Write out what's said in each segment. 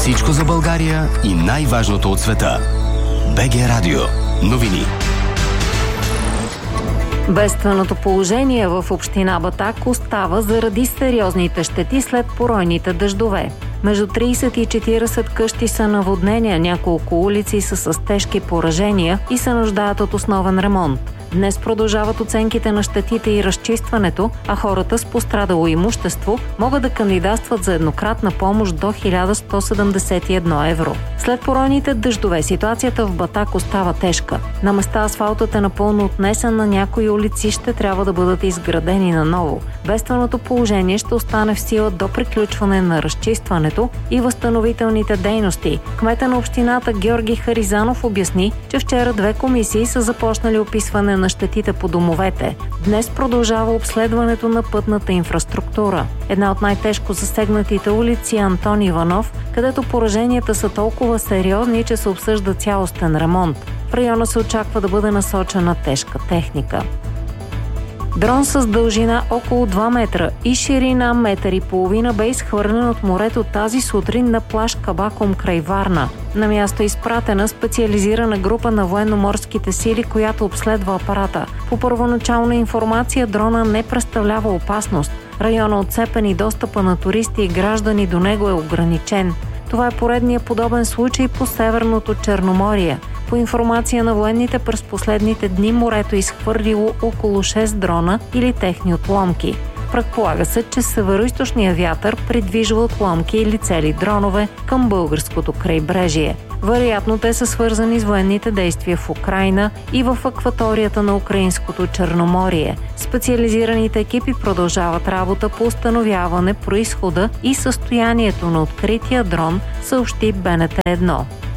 Всичко за България и най-важното от света. БГ Радио. Новини. Бедственото положение в община Батак остава заради сериозните щети след поройните дъждове. Между 30 и 40 къщи са наводнения, няколко улици са с тежки поражения и се нуждаят от основен ремонт. Днес продължават оценките на щетите и разчистването, а хората с пострадало имущество могат да кандидатстват за еднократна помощ до 1171 евро. След поройните дъждове ситуацията в Батак остава тежка. На места асфалтът е напълно отнесен, на някои улици ще трябва да бъдат изградени наново. Бедственото положение ще остане в сила до приключване на разчистването и възстановителните дейности. Кметът на общината Георги Харизанов обясни, че вчера 2 комисии са започнали описване на щетите по домовете. Днес продължава обследването на пътната инфраструктура. Една от най-тежко засегнатите улици е Антон Иванов, където пораженията са толкова сериозни, че се обсъжда цялостен ремонт. В района се очаква да бъде насочена тежка техника. Дрон с дължина около 2 метра и ширина 1,5 метра бе изхвърлен от морето тази сутрин на плаж Кабаком край Варна. На място е изпратена специализирана група на военноморските сили, която обследва апарата. По първоначална информация дрона не представлява опасност. Районът отцепен и достъпа на туристи и граждани до него е ограничен. Това е поредният подобен случай по Северното Черноморие. По информация на военните, през последните дни морето е изхвърлило около 6 дрона или техни отломки. Предполага се, че североизточният вятър придвижва отломки или цели дронове към българското крайбрежие. Вероятно те са свързани с военните действия в Украйна и в акваторията на Украинското Черноморие. Специализираните екипи продължават работа по установяване произхода и състоянието на открития дрон, съобщи БНТ1.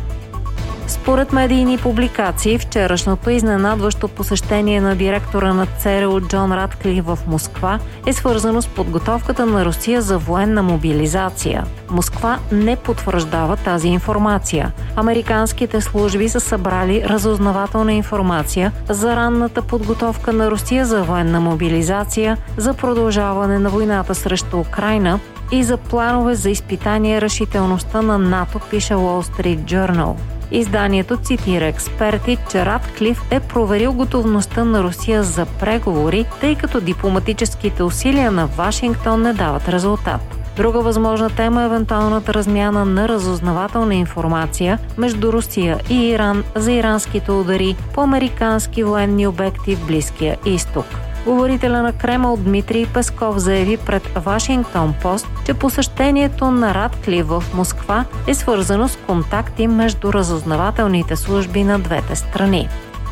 Според медийни публикации, вчерашното изненадващо посещение на директора на ЦРУ Джон Ратклиф в Москва е свързано с подготовката на Русия за военна мобилизация. Москва не потвърждава тази информация. Американските служби са събрали разузнавателна информация за ранната подготовка на Русия за военна мобилизация, за продължаване на войната срещу Украйна и за планове за изпитание решителността на НАТО, пише Wall Street Journal. Изданието цитира експерти, че Ратклиф е проверил готовността на Русия за преговори, тъй като дипломатическите усилия на Вашингтон не дават резултат. Друга възможна тема е евентуалната размяна на разузнавателна информация между Русия и Иран за иранските удари по американски военни обекти в Близкия изток. Говорителя на Кремъл Дмитрий Песков заяви пред Вашингтон Пост, че посещението на Ратклиф в Москва е свързано с контакти между разузнавателните служби на двете страни.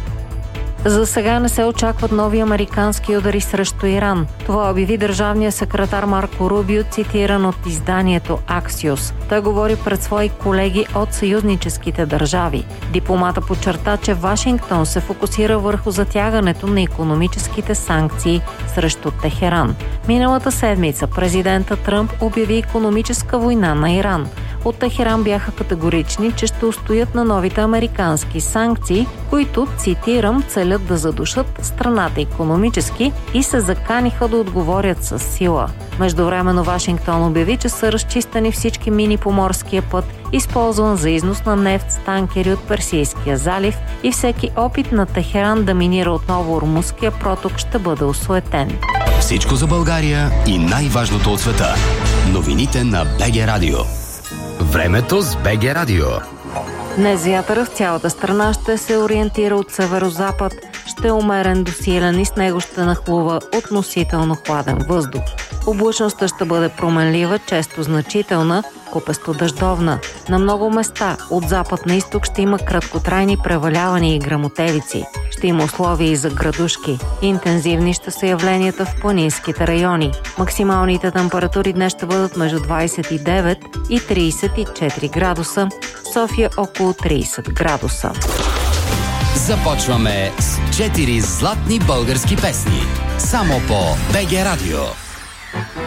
За сега не се очакват нови американски удари срещу Иран. Това обяви държавният секретар Марко Рубио, цитиран от изданието Axios. Той говори пред свои колеги от съюзническите държави. Дипломата подчерта, че Вашингтон се фокусира върху затягането на икономическите санкции срещу Техеран. Миналата седмица президента Тръмп обяви икономическа война на Иран. От Техеран бяха категорични, че ще устоят на новите американски санкции, които, цитирам, целят да задушат страната икономически и се заканиха да отговорят с сила. Междувременно Вашингтон обяви, че са разчистени всички мини по морския път, използван за износ на нефт с танкери от Персийския залив, и всеки опит на Техеран да минира отново Ормузския проток ще бъде осуетен. Всичко за България и най-важното от света. Новините на БГ Радио. Времето с БГ Радио. Днес вятъра в цялата страна ще се ориентира от северозапад, ще е умерен до силен и с него ще нахлува относително хладен въздух. Облачността ще бъде променлива, често значителна, купесто дъждовна. На много места от запад на изток ще има краткотрайни превалявания и гръмотевици. Ще има условия и за градушки. Интензивни ще са явленията в планинските райони. Максималните температури днес ще бъдат между 29 и 34 градуса. София около 30 градуса. Започваме с 4 златни български песни. Само по БГ Радио.